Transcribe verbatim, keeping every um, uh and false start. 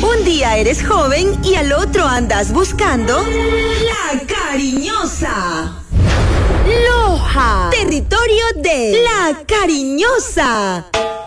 Un día eres joven y al otro andas buscando La Cariñosa. Loja, territorio de La Cariñosa.